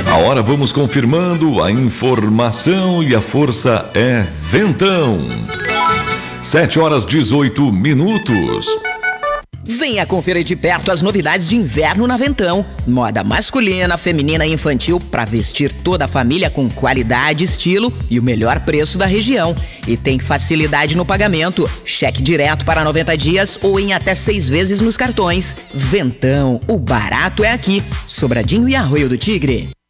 A hora vamos confirmando a informação e a força é Ventão. 7h18. Venha conferir de perto as novidades de inverno na Ventão. Moda masculina, feminina e infantil para vestir toda a família com qualidade, estilo e o melhor preço da região. E tem facilidade no pagamento. Cheque direto para 90 dias ou em até 6 vezes nos cartões. Ventão, o barato é aqui. Sobradinho e Arroio do Tigre.